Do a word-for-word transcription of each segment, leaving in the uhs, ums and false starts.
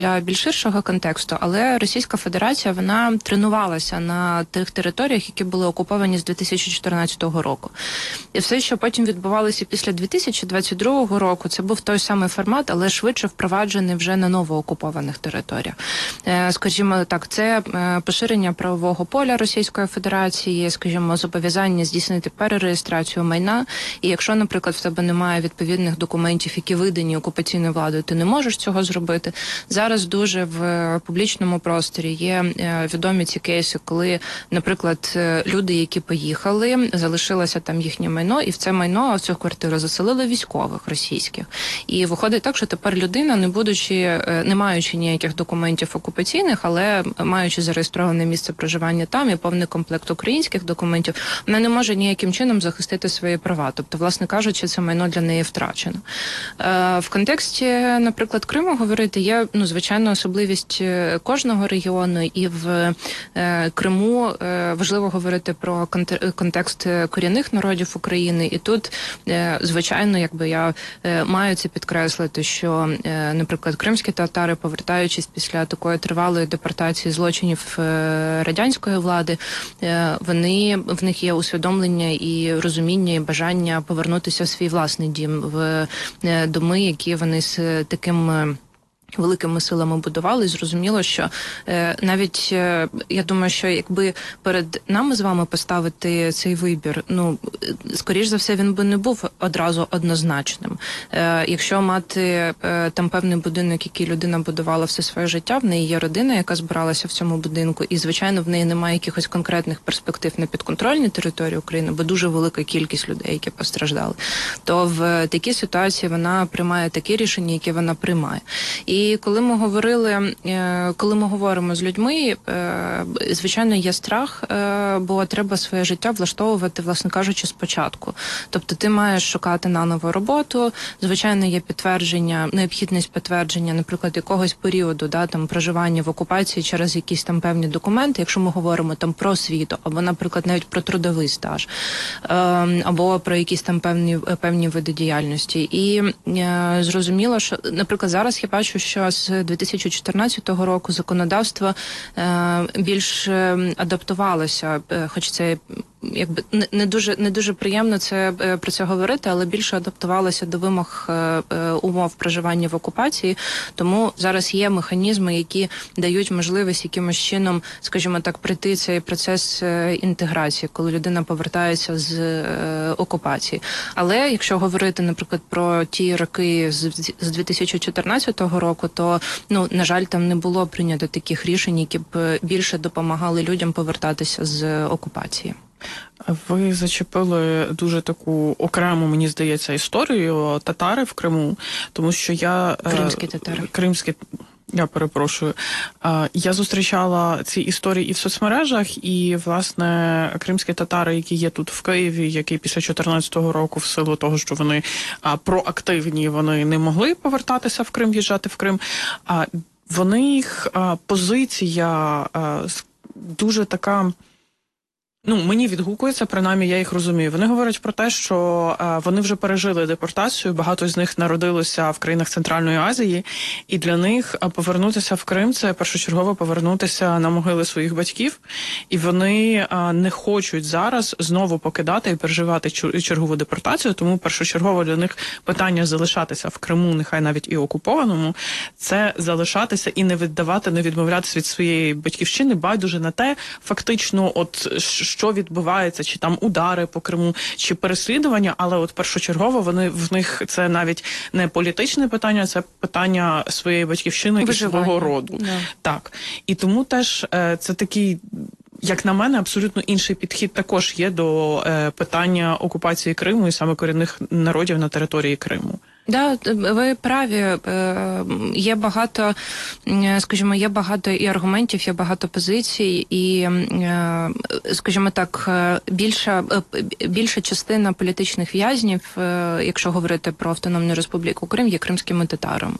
для більш ширшого контексту, але Російська Федерація, вона тренувалася на тих територіях, які були окуповані з дві тисячі чотирнадцятого року. І все, що потім відбувалося після дві тисячі двадцять другого року, це був той самий формат, але швидше впроваджений вже на новоокупованих територіях. Скажімо так, це поширення правового поля Російської Федерації, скажімо, зобов'язання здійснити перереєстрацію майна. І якщо, наприклад, в тебе немає відповідних документів, які видані окупаційною владою, ти не можеш цього зробити. Зараз дуже в публічному просторі є відомі ці кейси, коли, наприклад, люди, які поїхали, залишилося там їхнє майно, і в це майно, в цю квартиру заселили військових російських. І виходить так, що тепер людина, не будучи, не маючи ніяких документів окупаційних, але маючи зареєстроване місце проживання там і повний комплект українських документів, вона не може ніяким чином захистити свої права. Тобто, власне кажучи, це майно для неї втрачено. В контексті, наприклад, Криму говорити, є, ну, звичайно, особливість кожного регіону, і в е, Криму е, важливо говорити про контекст корінних народів України. І тут, е, звичайно, якби я е, маю це підкреслити, що, е, наприклад, кримські татари, повертаючись після такої тривалої депортації злочинів е, радянської влади, е, вони, в них є усвідомлення і розуміння, і бажання повернутися в свій власний дім, в е, доми, які вони з таким великими силами будували, і зрозуміло, що е, навіть, е, я думаю, що якби перед нами з вами поставити цей вибір, ну, скоріш за все, він би не був одразу однозначним. Е, якщо мати е, там певний будинок, який людина будувала все своє життя, в неї є родина, яка збиралася в цьому будинку, і, звичайно, в неї немає якихось конкретних перспектив на підконтрольній території України, бо дуже велика кількість людей, які постраждали, то в такій ситуації вона приймає такі рішення, які вона приймає. І І коли ми говорили, коли ми говоримо з людьми, звичайно, є страх, бо треба своє життя влаштовувати, власне кажучи, спочатку. Тобто ти маєш шукати наново роботу, звичайно, є підтвердження, необхідність підтвердження, наприклад, якогось періоду, да, там, проживання в окупації через якісь там певні документи, якщо ми говоримо там про освіту, або, наприклад, навіть про трудовий стаж, або про якісь там певні, певні види діяльності. І зрозуміло, що, наприклад, зараз я бачу, що з дві тисячі чотирнадцятого року законодавство е, більш адаптувалося, хоч це якби не, не дуже не дуже приємно це про це говорити, але більше адаптувалося до вимог е, умов проживання в окупації. Тому зараз є механізми, які дають можливість якимось чином, скажімо так, пройти цей процес інтеграції, коли людина повертається з е, окупації. Але якщо говорити, наприклад, про ті роки з, з дві тисячі чотирнадцятого року, то, ну, на жаль, там не було прийнято таких рішень, які б більше допомагали людям повертатися з окупації. Ви зачепили дуже таку окрему, мені здається, історію татари в Криму, тому що я... Кримські татари. Кримські... Я перепрошую. Я зустрічала ці історії і в соцмережах, і, власне, кримські татари, які є тут в Києві, які після чотирнадцятого року, в силу того, що вони проактивні, вони не могли повертатися в Крим, в'їжджати в Крим, вони, їх позиція дуже така... Ну, мені відгукується, принаймні, я їх розумію. Вони говорять про те, що е, вони вже пережили депортацію, багато з них народилося в країнах Центральної Азії, і для них повернутися в Крим – це першочергово повернутися на могили своїх батьків, і вони е, не хочуть зараз знову покидати і переживати чергову депортацію, тому першочергово для них питання залишатися в Криму, нехай навіть і окупованому, це залишатися і не віддавати, не відмовлятися від своєї батьківщини, байдуже на те, фактично, от що відбувається, чи там удари по Криму, чи переслідування, але от першочергово вони, в них це навіть не політичне питання, це питання своєї батьківщини і свого роду. Yeah. Так. І тому теж е, це такий, як на мене, абсолютно інший підхід також є до е, питання окупації Криму і саме корінних народів на території Криму. Да, ви праві. Є багато, скажімо, є багато і аргументів, є багато позицій, і, скажімо так, більша, більша частина політичних в'язнів, якщо говорити про Автономну Республіку Крим, є кримськими татарами.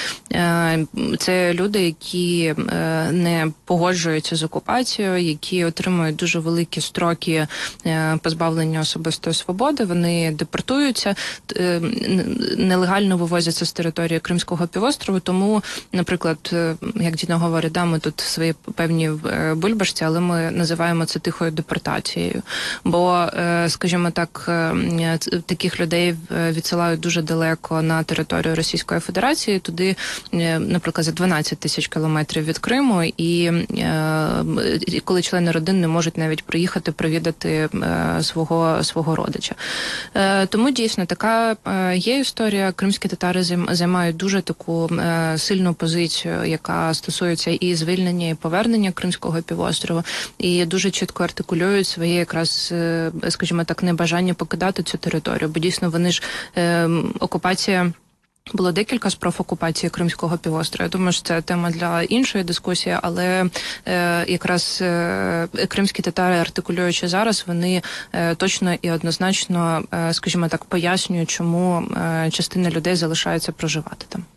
Це люди, які не погоджуються з окупацією, які отримують дуже великі строки позбавлення особистої свободи, вони депортуються, нелегально нелегально вивозяться з території Кримського півострову, тому, наприклад, як Діна говорить, да, ми тут свої певні бульбашці, але ми називаємо це тихою депортацією. Бо, скажімо так, таких людей відсилають дуже далеко на територію Російської Федерації, туди, наприклад, за дванадцять тисяч кілометрів від Криму, і коли члени родин не можуть навіть приїхати провідати свого, свого родича. Тому, дійсно, така є історія. Кримські татари займають дуже таку сильну позицію, яка стосується і звільнення, і повернення Кримського півострова, і дуже чітко артикулюють своє якраз, скажімо так, небажання покидати цю територію, бо дійсно вони ж окупація. Було декілька спроб окупації Кримського півострова. Я думаю, що це тема для іншої дискусії, але е, якраз е, кримські татари, артикулюючи зараз, вони е, точно і однозначно, е, скажімо так, пояснюють, чому е, частина людей залишається проживати там.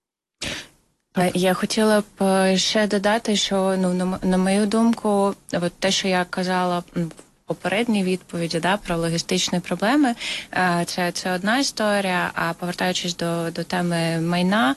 Я хотіла б ще додати, що, ну, на, на мою думку, от те, що я казала попередній відповіді, да, про логістичні проблеми, це, це одна історія, а повертаючись до, до теми майна,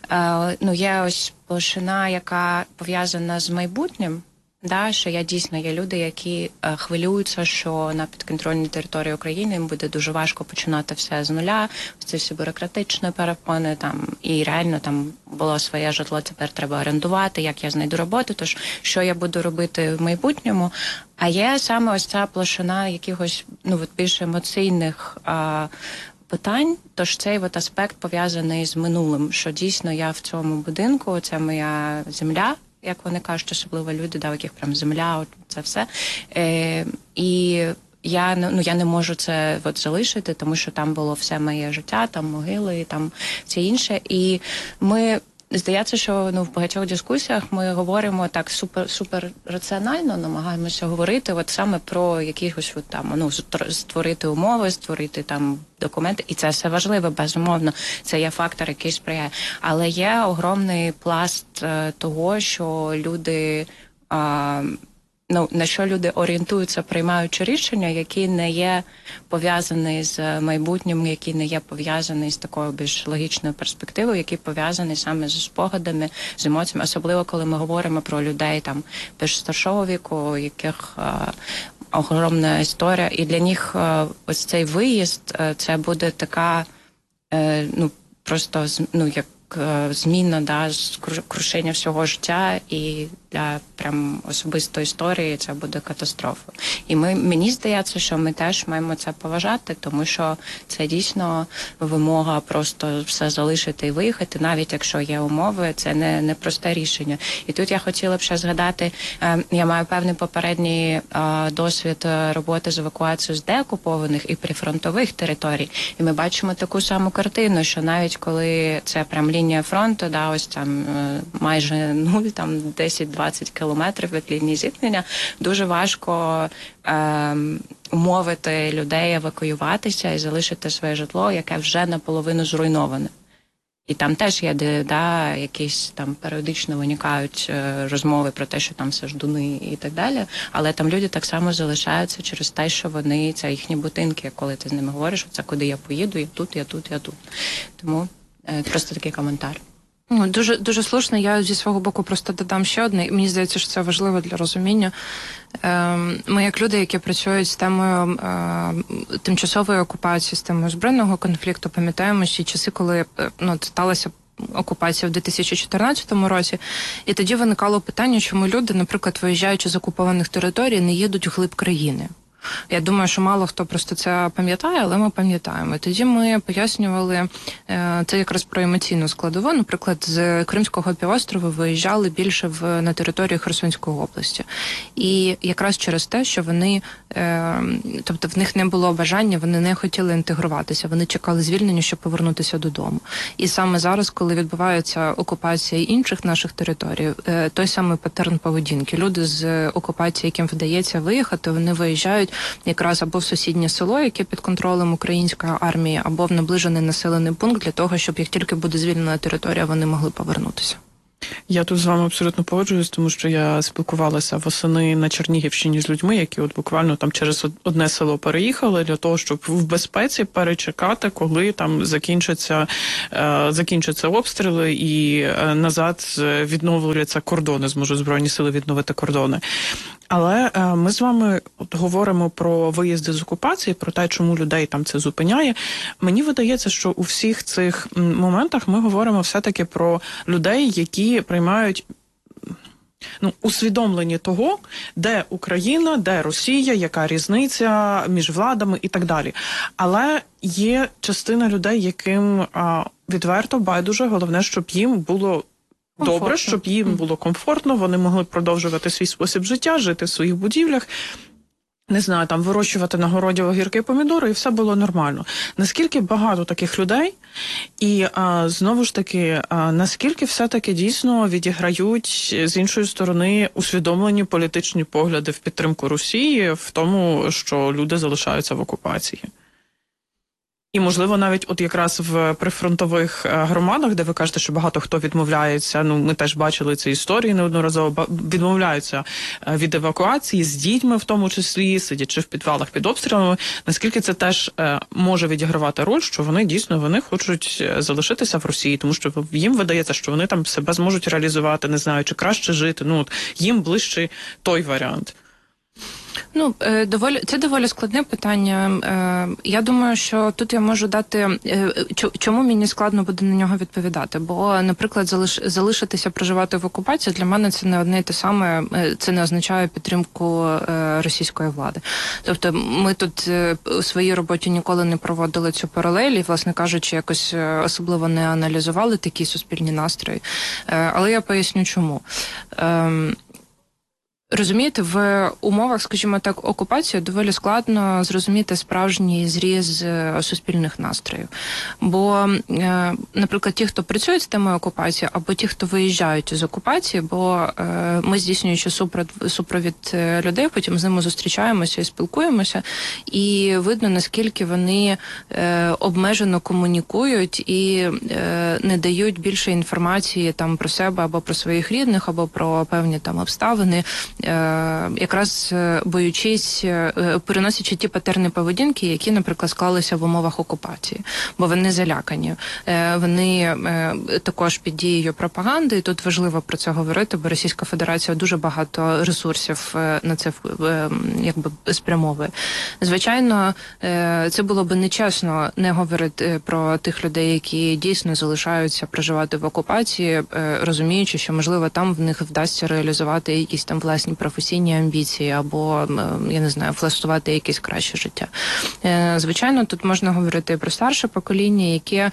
ну, є ось площина, яка пов'язана з майбутнім, да, що я дійсно є люди, які е, хвилюються, що на підконтрольній території України їм буде дуже важко починати все з нуля, ці всі бюрократичні перепони, там, і реально там було своє житло, тепер треба орендувати, як я знайду роботу, тож що я буду робити в майбутньому. А є саме ось ця площина якихось, ну, от більш емоційних е, питань, тож цей от аспект пов'язаний з минулим, що дійсно я в цьому будинку, це моя земля, як вони кажуть, особливо люди, да, у яких прям земля, от це все. Е, і я, ну, я не можу це от залишити, тому що там було все моє життя, там могили, і там все інше. І ми, здається, що, ну, в багатьох дискусіях ми говоримо так супер, супер раціонально, намагаємося говорити от саме про якихось от там, ну, створити умови, створити там документи, і це все важливо, безумовно, це є фактор, який сприяє. Але є огромний пласт е, того, що люди, е, ну, на що люди орієнтуються, приймаючи рішення, які не є пов'язані з майбутнім, які не є пов'язані з такою більш логічною перспективою, які пов'язані саме з спогадами, з емоціями, особливо коли ми говоримо про людей там більш старшого віку, у яких е, огромна історія, і для них е, ось цей виїзд, е, це буде така, е, ну, просто, ну, як е, зміна, да, крушення всього життя, і для прям особистої історії це буде катастрофа. І ми, мені здається, що ми теж маємо це поважати, тому що це дійсно вимога просто все залишити і виїхати, навіть якщо є умови, це не, не просте рішення. І тут я хотіла б ще згадати, я маю певний попередній досвід роботи з евакуацією з деокупованих і прифронтових територій. І ми бачимо таку саму картину, що навіть коли це прям лінія фронту, да, ось там майже нуль, там десять-двадцять кілометрів від лінії зіткнення, дуже важко е, умовити людей евакуюватися і залишити своє житло, яке вже наполовину зруйноване. І там теж є, де, да, якісь там періодично виникають е, розмови про те, що там все ждуни і так далі, але там люди так само залишаються через те, що вони, це їхні будинки, коли ти з ними говориш, це куди я поїду, я тут, я тут, я тут. Тому е, просто такий коментар. Ну, дуже, дуже слушно. Я зі свого боку просто додам ще одне. Мені здається, що це важливо для розуміння. Ми, як люди, які працюють з темою тимчасової окупації, з темою збройного конфлікту, пам'ятаємо ще часи, коли, ну, сталася окупація в дві тисячі чотирнадцятому році, і тоді виникало питання, чому люди, наприклад, виїжджаючи з окупованих територій, не їдуть вглиб країни. Я думаю, що мало хто просто це пам'ятає, але ми пам'ятаємо. Тоді ми пояснювали, це якраз про емоційну складову. Наприклад, з Кримського півострова виїжджали більше в, на територію Херсонської області. І якраз через те, що вони, тобто в них не було бажання, вони не хотіли інтегруватися, вони чекали звільнення, щоб повернутися додому. І саме зараз, коли відбувається окупація інших наших територій, той самий паттерн поведінки. Люди з окупації, яким вдається виїхати, вони виїжджають якраз або в сусіднє село, яке під контролем української армії, або в наближений населений пункт для того, щоб як тільки буде звільнена територія, вони могли повернутися. Я тут з вами абсолютно погоджуюсь, тому що я спілкувалася восени на Чернігівщині з людьми, які от буквально там через одне село переїхали для того, щоб в безпеці перечекати, коли там закінчаться, е, закінчаться обстріли і е, назад відновляться кордони, зможуть Збройні сили відновити кордони. Але е, ми з вами от говоримо про виїзди з окупації, про те, чому людей там це зупиняє. Мені видається, що у всіх цих моментах ми говоримо все-таки про людей, які приймають ну, усвідомлені того, де Україна, де Росія, яка різниця між владами і так далі. Але є частина людей, яким а, відверто байдуже, головне, щоб їм було комфортно. Добре, щоб їм було комфортно, вони могли продовжувати свій спосіб життя, жити в своїх будівлях, не знаю, там вирощувати на городі огірки і помідори, і все було нормально. Наскільки багато таких людей, і а, знову ж таки, а, наскільки все-таки дійсно відіграють з іншої сторони усвідомлені політичні погляди в підтримку Росії в тому, що люди залишаються в окупації? І, можливо, навіть от якраз в прифронтових громадах, де ви кажете, що багато хто відмовляється, ну, ми теж бачили ці історії неодноразово, відмовляються від евакуації з дітьми, в тому числі, сидячи в підвалах під обстрілами. Наскільки це теж може відігравати роль, що вони дійсно вони хочуть залишитися в Росії, тому що їм видається, що вони там себе зможуть реалізувати, не знаю, чи краще жити, ну, от їм ближче той варіант. Ну, доволі це доволі складне питання. Я думаю, що тут я можу дати, чому мені складно буде на нього відповідати. Бо, наприклад, залиш, залишитися проживати в окупації для мене це не одне і те саме. Це не означає підтримку російської влади. Тобто, ми тут у своїй роботі ніколи не проводили цю паралель і, власне кажучи, якось особливо не аналізували такі суспільні настрої. Але я поясню, чому. Розумієте, в умовах, скажімо так, окупації доволі складно зрозуміти справжній зріз суспільних настроїв. Бо, наприклад, ті, хто працюють з темою окупації, або ті, хто виїжджають із окупації, бо ми, здійснюючи супровід людей, потім з ними зустрічаємося і спілкуємося, і видно, наскільки вони обмежено комунікують і не дають більше інформації там про себе або про своїх рідних, або про певні там обставини, якраз боючись, переносячи ті патерни поведінки, які, наприклад, склалися в умовах окупації, бо вони залякані. Вони також під дією пропаганди, і тут важливо про це говорити, бо Російська Федерація дуже багато ресурсів на це якби спрямовує. Звичайно, це було б нечесно не говорити про тих людей, які дійсно залишаються проживати в окупації, розуміючи, що, можливо, там в них вдасться реалізувати якісь там власні професійні амбіції або, я не знаю, влаштувати якесь краще життя. Звичайно, тут можна говорити про старше покоління, яке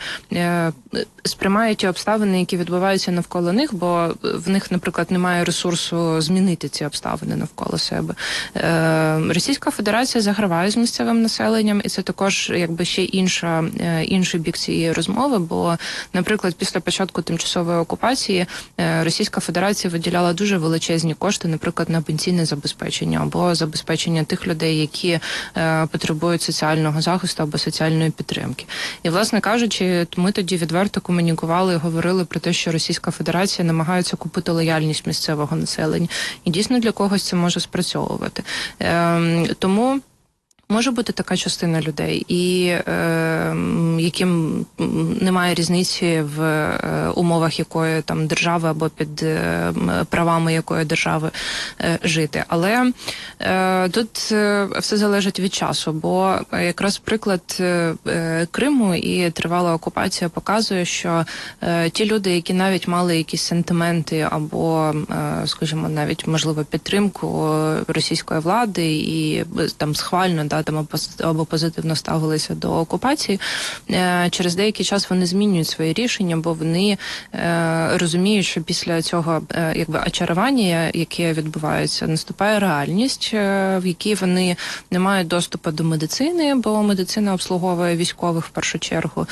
сприймає ті обставини, які відбуваються навколо них, бо в них, наприклад, немає ресурсу змінити ці обставини навколо себе. Російська Федерація заграває з місцевим населенням, і це також якби ще інша, інший бік цієї розмови, бо, наприклад, після початку тимчасової окупації Російська Федерація виділяла дуже величезні кошти, наприклад, на пенсійне забезпечення або забезпечення тих людей, які е, потребують соціального захисту або соціальної підтримки. І, власне кажучи, ми тоді відверто комунікували і говорили про те, що Російська Федерація намагається купити лояльність місцевого населення. І дійсно для когось це може спрацьовувати. Е, тому може бути така частина людей, і е, яким немає різниці в е, умовах якої там держави або під е, правами якої держави е, жити. Але е, тут е, все залежить від часу, бо якраз приклад е, Криму і тривала окупація показує, що е, ті люди, які навіть мали якісь сентименти або, е, скажімо, навіть, можливо, підтримку російської влади і там схвально, да, там або позитивно ставилися до окупації, через деякий час вони змінюють свої рішення, бо вони розуміють, що після цього якби очарування, яке відбувається, наступає реальність, в якій вони не мають доступу до медицини, бо медицина обслуговує військових в першу чергу.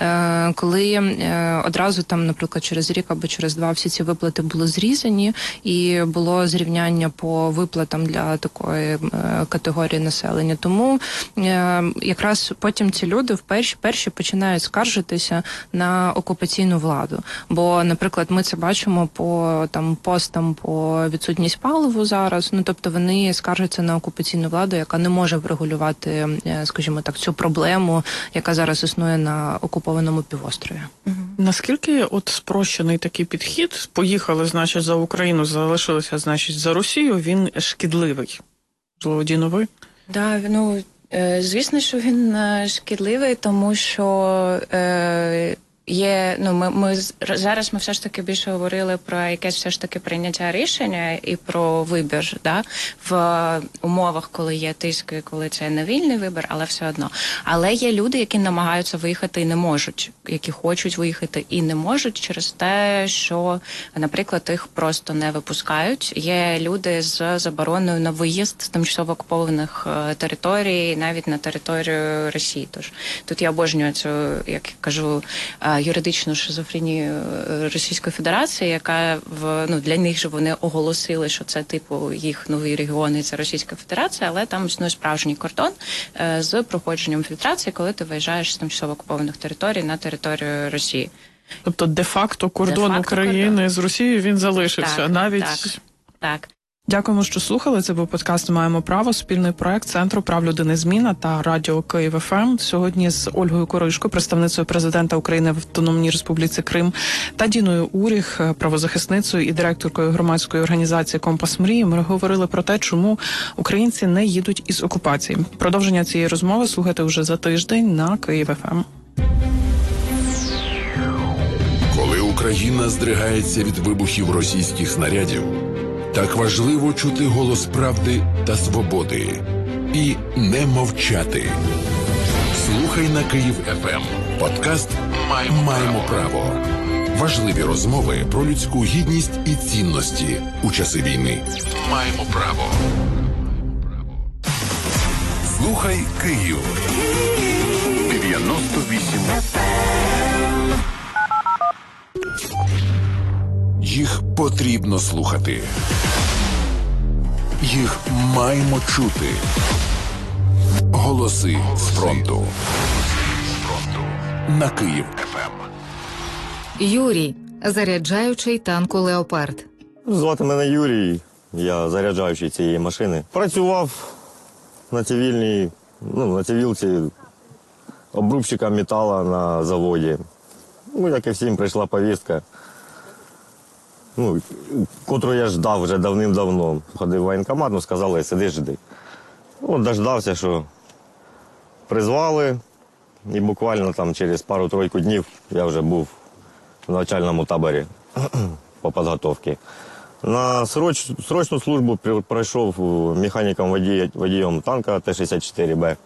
Коли одразу там, наприклад, через рік або через два всі ці виплати були зрізані, і було зрівняння по виплатам для такої категорії населення. Тому Тому е, якраз потім ці люди вперше перші починають скаржитися на окупаційну владу. Бо, наприклад, ми це бачимо по там постам по відсутність паливу зараз. Ну тобто вони скаржаться на окупаційну владу, яка не може врегулювати, скажімо так, цю проблему, яка зараз існує на окупованому півострові. Угу. Наскільки от спрощений такий підхід, поїхали, значить, за Україну, залишилися, значить, за Росію, він шкідливий? Можливо, Діно, ви? Да, ну, е, звісно, що він шкідливий, тому що е, є, ну, ми, ми зараз ми все ж таки більше говорили про якесь все ж таки прийняття рішення і про вибір, да, в умовах, коли є тиск, і коли це не вільний вибір, але все одно. Але є люди, які намагаються виїхати і не можуть, які хочуть виїхати і не можуть через те, що, наприклад, їх просто не випускають. Є люди з забороною на виїзд з тимчасово окупованих територій, навіть на територію Росії. Тож тут я обожнюю цю, як я кажу, юридичну шизофренію Російської Федерації, яка в ну для них же вони оголосили, що це типу їх нові регіони, це Російська Федерація, але там існує справжній кордон е, з проходженням фільтрації, коли ти виїжджаєш з тимчасово окупованих територій на територію Росії. Тобто де-факто кордон де-факто України кордон. З Росією він залишився, так, навіть так, так. Дякуємо, що слухали. Це був подкаст «Маємо право», спільний проект Центру прав людини «Зміна» та Радіо Київ еф ем. Сьогодні з Ольгою Коришко, представницею президента України в Автономній Республіці Крим, та Діною Уріх, правозахисницею і директоркою громадської організації «Компас Мрії». Ми говорили про те, чому українці не їдуть із окупації. Продовження цієї розмови слухайте вже за тиждень на Київ еф ем. Коли Україна здригається від вибухів російських снарядів, так важливо чути голос правди та свободи і не мовчати. Слухай на Київ еф ем. Подкаст «Маємо, Маємо право». Важливі розмови про людську гідність і цінності у часи війни. Маємо право. Слухай Київ. дев'яносто вісім. Їх потрібно слухати. Їх маємо чути. Голоси з фронту. На Київ еф ем. Юрій, заряджаючий танку «Леопард». Звати мене Юрій, я заряджаючий цієї машини. Працював на цивільній, ну, на цивілці обрубщиком металу на заводі. Ну, як і всім, прийшла повістка, ну, котру я ждав вже давним-давно. Ходив в воєнкомат, ну, сказали, сиди, жди. Ну, дождався, що призвали, і буквально там через пару-тройку днів я вже був в навчальному таборі по підготовці. На сроч, срочну службу пройшов механіком водієм, водієм танка Т шістдесят чотири Б.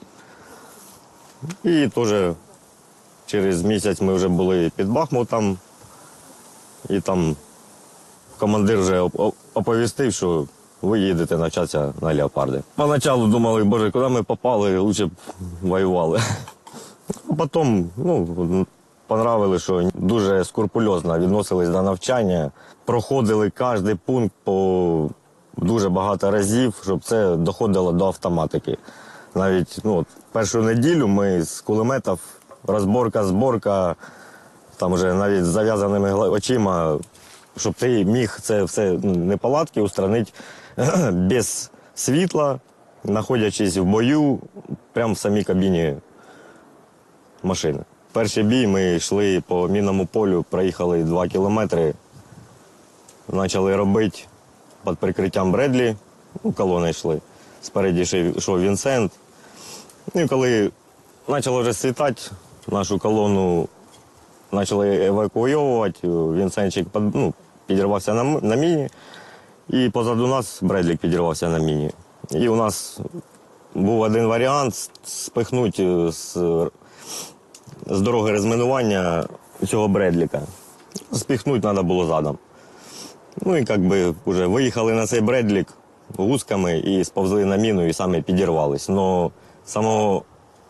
І теж через місяць ми вже були під Бахмутом, і там командир вже оповістив, що ви їдете навчатися на «Леопарди». Поначалу думали, боже, куди ми попали, лучше б воювали. А потім, ну, понравили, що дуже скрупульозно відносились до навчання, проходили кожен пункт по дуже багато разів, щоб це доходило до автоматики. Навіть, ну, першу неділю ми з кулеметів, розборка, зборка, там вже навіть з зав'язаними очима, щоб ти міг це все неполадки устранити без світла, знаходячись в бою, прямо в самій кабіні машини. Перший бій ми йшли по мінному полю, проїхали два кілометри, почали робити під прикриттям Бредлі, ну, колони йшли. Спереді йшов Вінсент. І коли почало вже світати, нашу колону почали евакуювати, Вінсентчик, ну, підірвався на, на міні, і позаду нас Бредлік підірвався на міні. І у нас був один варіант спихнути з, з дороги розмінування цього Бредліка. Спихнути треба було задом. Ну і якби вже виїхали на цей Бредлік гусками і сповзли на міну і самі підірвались. Но самого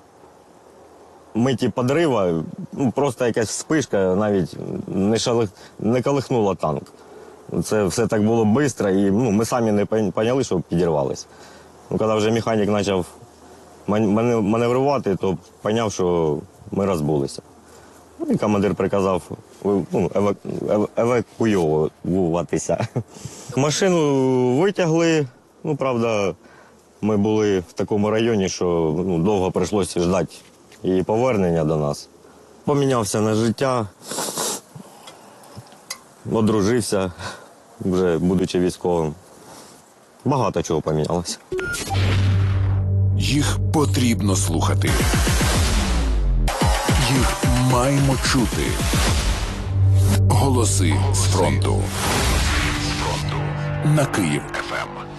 миті підрива, ну, просто якась вспишка навіть не, шалих, не колихнула танк. Це все так було швидко, і, ну, ми самі не поняли, що підірвались. Ну, коли вже механік почав мане- маневрувати, то поняв, що ми розбулися. Ну, і командир приказав ви- ну, евак... ев- евакуюватися. Машину витягли. Ну, правда, ми були в такому районі, що ну, довго прийшлося ждати її повернення до нас. Помінявся на життя, одружився, вже будучи військовим. Багато чого помінялося. Їх потрібно слухати. Їх маємо чути. Голоси з фронту. На Київ еф ем.